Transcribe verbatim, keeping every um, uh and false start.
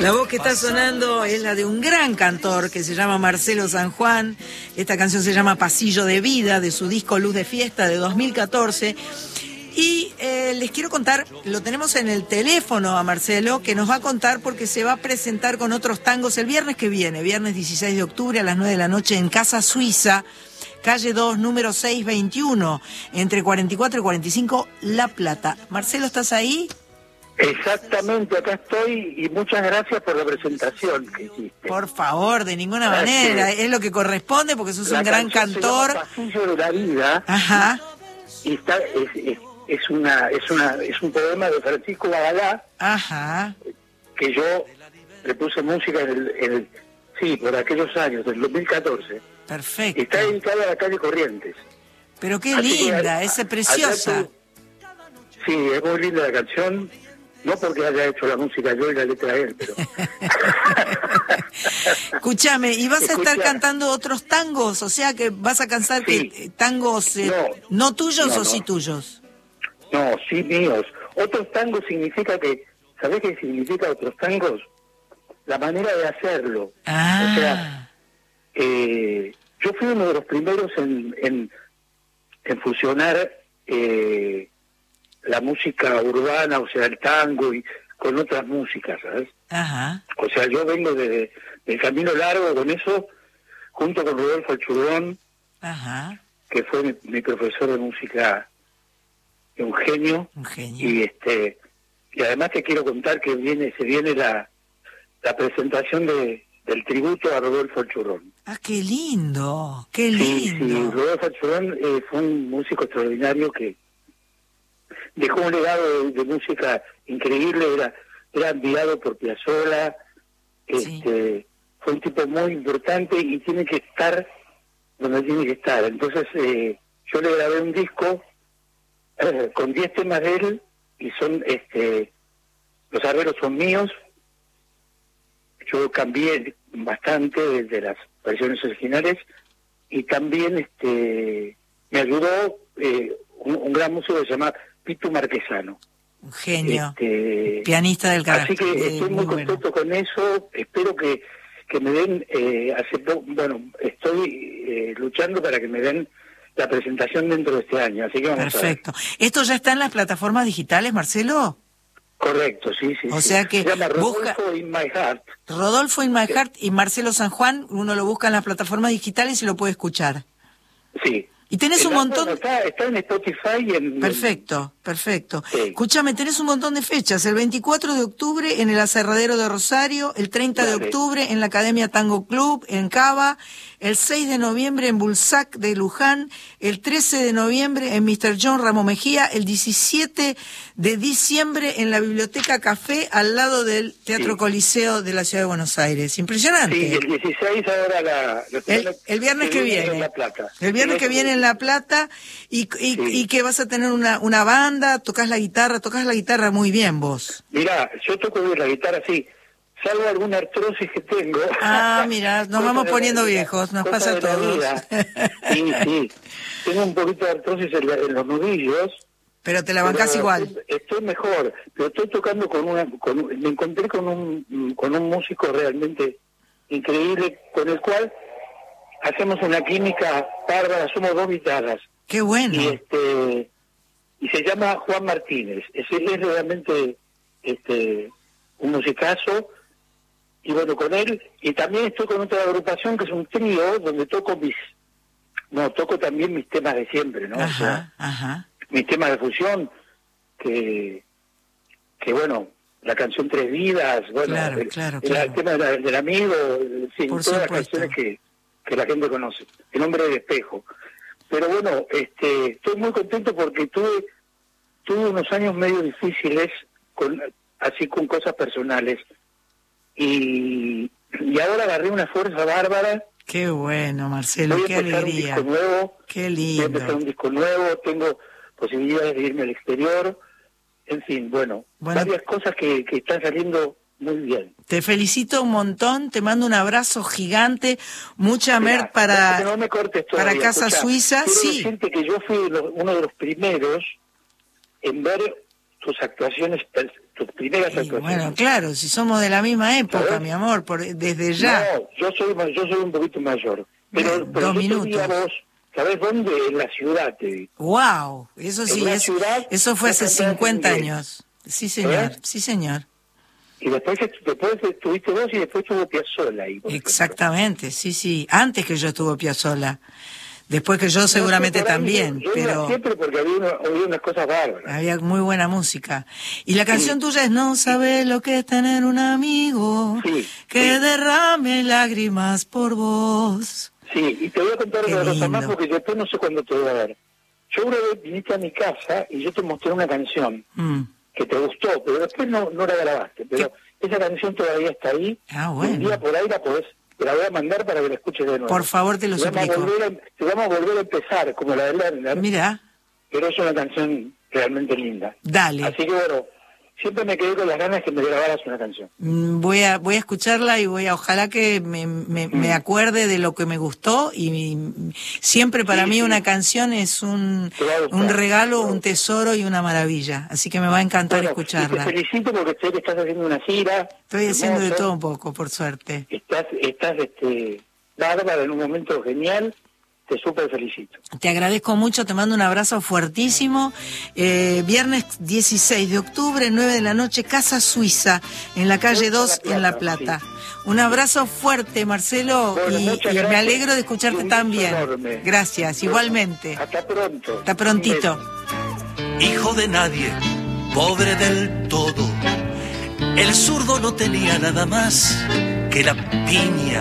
La voz que está sonando es la de un gran cantor que se llama Marcelo San Juan. Esta canción se llama Pasillo de Vida, de su disco Luz de Fiesta de dos mil catorce. Y eh, les quiero contar, lo tenemos en el teléfono a Marcelo, que nos va a contar porque se va a presentar con otros tangos el viernes que viene, viernes dieciséis de octubre a las nueve de la noche en Casa Suiza, calle dos, número seiscientos veintiuno, entre cuarenta y cuatro y cuarenta y cinco, La Plata. Marcelo, ¿estás ahí? Exactamente, acá estoy y muchas gracias por la presentación que hiciste. Por favor, de ninguna manera, es lo que corresponde porque sos un gran cantor. Se llama Pasillo de la Vida. Ajá. Y está, es, es, es una, es una, es un poema de Francisco Bagalá. Ajá. Que yo le puse música en el, en el, sí, por aquellos años, del dos mil catorce. Perfecto. Está dedicada a la calle Corrientes. Pero qué Así linda, que, esa preciosa. Tú, sí, es muy linda la canción. No porque haya hecho la música yo y la letra él, pero... Escúchame, ¿y vas Escucha. a estar cantando otros tangos? O sea, que vas a cantar Sí. que, tangos eh, no, no tuyos no, o no. sí tuyos. No, sí míos. Otros tangos significa que... ¿Sabés qué significa otros tangos? La manera de hacerlo. Ah. O sea, eh, yo fui uno de los primeros en, en, en fusionar... Eh, la música urbana, o sea, el tango, y con otras músicas, ¿sabes? Ajá. O sea, yo vengo de, del camino largo con eso, junto con Rodolfo Churrón, Ajá. que fue mi, mi profesor de música, un genio. Un genio. Y este y además te quiero contar que viene se viene la, la presentación de del tributo a Rodolfo Churrón. Ah, qué lindo, qué Sí, lindo. sí, Rodolfo Churrón eh, fue un músico extraordinario que dejó un legado de, de música increíble, era, era admirado por Piazzolla, Sí. este, fue un tipo muy importante y tiene que estar donde tiene que estar. Entonces eh, yo le grabé un disco eh, con diez temas de él y son, este, los arreglos son míos. Yo cambié bastante desde las versiones originales y también este me ayudó eh, un, un gran músico que se llama Pitu Marquesano. Un genio. Este, Pianista del así carácter. que estoy muy, muy contento bueno. con eso. Espero que, que me den, eh, hace po- bueno, estoy eh, luchando para que me den la presentación dentro de este año. Así que vamos Perfecto. ¿Esto ya está en las plataformas digitales, Marcelo? a ver. Correcto, sí, sí. O sí. sea que se llama busca- Rodolfo in My Heart. Rodolfo in My Heart y Marcelo San Juan, uno lo busca en las plataformas digitales y lo puede escuchar. Sí. Y tenés El un álbum montón... Está, está en Spotify y en... Perfecto, perfecto. Sí. Escúchame, tenés un montón de fechas. El veinticuatro de octubre en el Aserradero de Rosario, el treinta de Vale. octubre en la Academia Tango Club en Cava, el seis de noviembre en Bulsac de Luján, el trece de noviembre en mister John Ramo Mejía, el diecisiete de diciembre en la Biblioteca Café al lado del Teatro Sí. Coliseo de la Ciudad de Buenos Aires. Impresionante. Sí, el dieciséis ahora la... la El, el viernes que viene. En La Plata. El viernes que viene en La Plata y, y, Sí. y que vas a tener una, una banda, tocas la guitarra, tocas la guitarra muy bien vos. Mirá, yo toco la guitarra así, salvo alguna artrosis que tengo. Ah, mira, nos Cosa vamos de la poniendo vida, viejos, nos cosa pasa a de la todos. vida. Sí, sí. Tengo un poquito de artrosis en, la- en los nudillos. Pero te la bancás pero igual. Estoy, estoy mejor, pero estoy tocando con una... Con, un- me encontré con un, con un músico realmente increíble, con el cual hacemos una química bárbara, somos dos guitarras. Qué bueno. Y este y se llama Juan Martínez. Ese es realmente este un musicazo. Y bueno, con él, y también estoy con otra agrupación que es un trío donde toco mis, no, toco también mis temas de siempre, ¿no? O sea, Ajá, ajá. mis temas de fusión, que, que bueno, la canción Tres Vidas, bueno, Claro, el, claro, el- claro. el tema de la- del amigo, en fin, Por todas las supuesto. canciones que, que la gente conoce, El Hombre del Espejo. Pero bueno, este, estoy muy contento porque tuve, tuve unos años medio difíciles, con, así con cosas personales, y, y ahora agarré una fuerza bárbara. Qué bueno, Marcelo, Voy a qué empezar un alegría. disco nuevo, Qué voy a empezar un lindo. disco nuevo, tengo posibilidades de irme al exterior, en fin, bueno, Bueno. varias cosas que, que están saliendo muy bien. Te felicito un montón, te mando un abrazo gigante, mucha mer Mirá, para, no, no me cortes para todavía, Casa escuchá, Suiza. quiero Sí, decirte que yo fui lo- uno de los primeros en ver tus actuaciones, per- tus tus primeras Y actuaciones. bueno, claro, si somos de la misma época, ¿Sabes? mi amor, por, desde ya. No, yo soy, ma- yo soy un poquito mayor. Pero, Bien, pero dos yo te vi a minutos. vos, ¿sabés dónde? En la ciudad te vi. Wow, eso En sí, una es, ciudad, eso fue vos hace cantabas en cincuenta inglés. años. Sí, señor, ¿Eh? sí, señor. Y después, después estuviste vos y después estuvo Piazzolla ahí. por ejemplo. Exactamente, sí, sí. Antes que yo estuvo Piazzolla. Después que yo seguramente No sé, por ahí también, yo, yo iba pero siempre porque había, una- había unas cosas bárbaras. había muy buena música. Y la canción Sí. tuya es No sabe lo que es tener un amigo Sí, que sí. derrame lágrimas por vos. Sí, y te voy a contar Qué otra cosa más lindo. porque después no sé cuándo te voy a ver. Yo una vez viniste a mi casa y yo te mostré una canción Mm. que te gustó, pero después no, no la grabaste. Pero esa canción todavía está ahí. Ah, Y bueno. un día por ahí la podés, te la voy a mandar para que la escuches de nuevo. Por favor, te lo Te vamos a suplico. volver a- te vamos a volver a empezar, como la de Lerner, Mira, pero es una canción realmente linda. dale. Así que bueno, siempre me quedé con las ganas que me grabaras una canción. Mm, Voy a, voy a escucharla y voy a, ojalá que me, me, me Mm. acuerde de lo que me gustó y mm, siempre para Sí, mí sí. una canción es un, Te va a gustar. un regalo, Te va a un gustar. tesoro y una maravilla. Así que me va a encantar Bueno, escucharla. y te felicito porque sé que estás haciendo una gira. Estoy haciendo de hermoso. todo un poco, por suerte. Estás, estás este, bárbara en un momento genial. Te súper felicito. Te agradezco mucho, te mando un abrazo fuertísimo. Eh, viernes dieciséis de octubre, nueve de la noche, Casa Suiza, en la calle dos, en La Plata. Un abrazo fuerte, Marcelo, Bueno, y, muchas y me gracias. alegro de Y escucharte un tan beso bien. enorme. Gracias, Bueno, igualmente. Hasta pronto. Hasta Un prontito. beso. Hijo de nadie, pobre del todo. El zurdo no tenía nada más que la piña